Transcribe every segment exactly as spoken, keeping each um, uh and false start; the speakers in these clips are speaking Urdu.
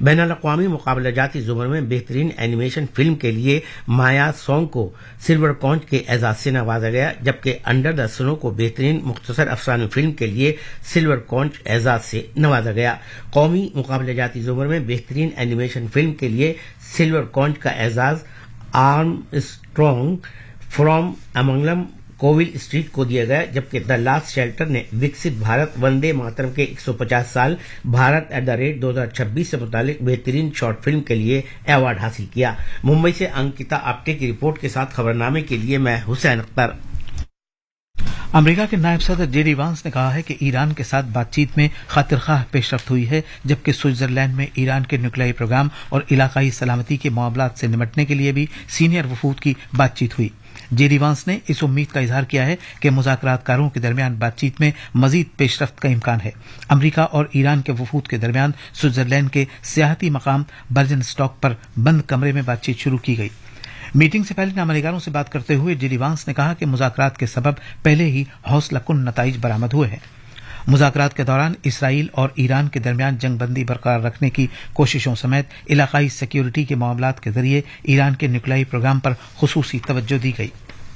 بین الاقوامی مقابلہ جاتی زمرے میں بہترین اینیمیشن فلم کے لیے مایا سونگ کو سلور کونچ کے اعزاز سے نوازا گیا، جبکہ انڈر دا سنو کو بہترین مختصر افسانوی فلم کے لیے سلور کونچ اعزاز سے نوازا گیا۔ قومی مقابلہ جاتی زمرے میں بہترین اینیمیشن فلم کے لیے سلور کونچ کا اعزاز آرم اسٹرانگ فرام امنگلم کوول اسٹریٹ کو دیا گیا، جبکہ دا لاسٹ شیلٹر نے وکست بھارت وندے ماترم کے ایک سو پچاس سال بھارت ایٹ دا ریٹ دو ہزار چھبیس سے متعلق بہترین شارٹ فلم کے لیے ایوارڈ حاصل کیا۔ ممبئی سے انکتا آپٹے کی رپورٹ کے ساتھ خبرنامے کے لیے میں حسین اختر۔ امریکہ کے نائب صدر جے ڈی وانس نے کہا ہے کہ ایران کے ساتھ بات چیت میں خاطر خواہ پیش رفت ہوئی ہے، جبکہ سوئٹزرلینڈ میں ایران کے نیوکلیائی پروگرام اور علاقائی سلامتی کے معاملات سے نمٹنے کے لیے بھی سینئر وفود کی بات چیت ہوئی۔ جے ڈی وانس نے اس امید کا اظہار کیا ہے کہ مذاکرات کاروں کے درمیان بات چیت میں مزید پیش رفت کا امکان ہے۔ امریکہ اور ایران کے وفود کے درمیان سوئٹزرلینڈ کے سیاحتی مقام برجن اسٹاک پر بند کمرے میں بات چیت شروع کی گئی۔ میٹنگ سے پہلے نامہ نگاروں سے بات کرتے ہوئے جے ڈی وانس نے کہا کہ مذاکرات کے سبب پہلے ہی حوصلہ کن نتائج برآمد ہوئے ہیں۔ مذاکرات کے دوران اسرائیل اور ایران کے درمیان جنگ بندی برقرار رکھنے کی کوششوں سمیت علاقائی سیکیورٹی کے معاملات کے ذریعے ایران کے نیوکلیائی پروگرام پر خصوصی توجہ دی گئی۔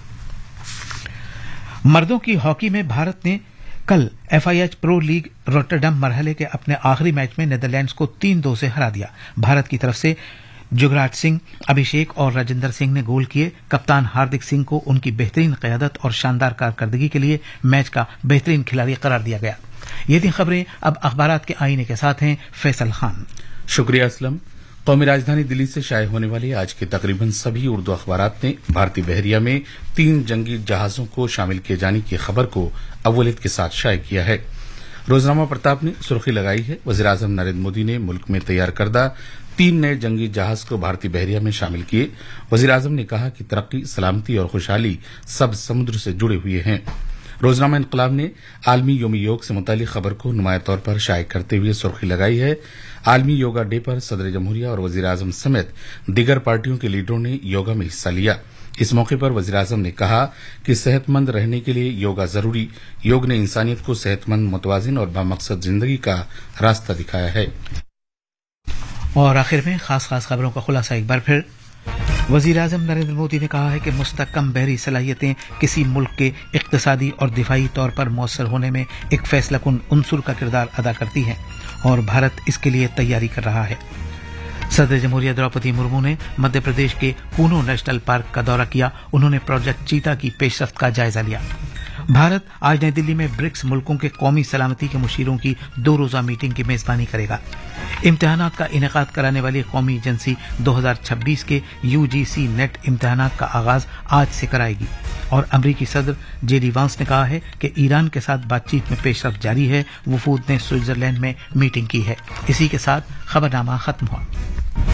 مردوں کی ہاکی میں بھارت نے کل F I H pro league روٹرڈم مرحلے کے اپنے آخری میچ میں نیدرلینڈز کو تین دو سے ہرا دیا۔ بھارت کی طرف سے جگراج سنگھ، ابھیشیک اور راجندر سنگھ نے گول کیے۔ کپتان ہاردک سنگھ کو ان کی بہترین قیادت اور شاندار کارکردگی کے لیے میچ کا بہترین کھلاڑی قرار دیا گیا۔ یہ تین خبریں اب اخبارات کے آئینے کے ساتھ ہیں۔ فیصل خان۔ شکریہ اسلم۔ قومی راجدھانی دلی سے شائع ہونے والے آج کے تقریباً سبھی اردو اخبارات نے بھارتی بحریہ میں تین جنگی جہازوں کو شامل کیے جانے کی خبر کو اولیت کے ساتھ شائع کیا ہے۔ روزنامہ پرتاپ نے سرخی لگائی ہے، وزیراعظم نریندر مودی نے ملک میں تیار کردہ تین نئے جنگی جہاز کو بھارتی بحریہ میں شامل کیے۔ وزیراعظم نے کہا کہ ترقی، سلامتی اور خوشحالی سب سمندر سے جڑے ہوئے ہیں۔ روزنامہ انقلاب نے عالمی یوم یوگ سے متعلق خبر کو نمایاں طور پر شائع کرتے ہوئے سرخی لگائی ہے، عالمی یوگا ڈے پر صدر جمہوریہ اور وزیراعظم سمیت دیگر پارٹیوں کے لیڈروں نے یوگا میں حصہ لیا۔ اس موقع پر وزیراعظم نے کہا کہ صحت مند رہنے کے لیے یوگا ضروری، یوگ نے انسانیت کو صحت مند، متوازن اور بامقصد زندگی کا راستہ دکھایا ہے۔ اور آخر میں خاص خاص خبروں کا خلاصہ ایک بار پھر۔ وزیراعظم نریندر مودی نے کہا ہے کہ مستحکم بحری صلاحیتیں کسی ملک کے اقتصادی اور دفاعی طور پر مؤثر ہونے میں ایک فیصلہ کن عنصر کا کردار ادا کرتی ہیں اور بھارت اس کے لیے تیاری کر رہا ہے۔ صدر جمہوریہ دروپدی مرمو نے مدھیہ پردیش کے کونو نیشنل پارک کا دورہ کیا۔ انہوں نے پروجیکٹ چیتا کی پیش رفت کا جائزہ لیا۔ بھارت آج نئی دلی میں برکس ملکوں کے قومی سلامتی کے مشیروں کی دو روزہ میٹنگ کی میزبانی کرے گا۔ امتحانات کا انعقاد کرانے والی قومی ایجنسی دو ہزار چھبیس کے یو جی سی نیٹ امتحانات کا آغاز آج سے کرائے گی۔ اور امریکی صدر جے ڈی وانس نے کہا ہے کہ ایران کے ساتھ بات چیت میں پیش رفت جاری ہے۔ وفود نے سوئٹزرلینڈ میں میٹنگ کی ہے۔ اسی کے ساتھ خبرنامہ ختم ہوا۔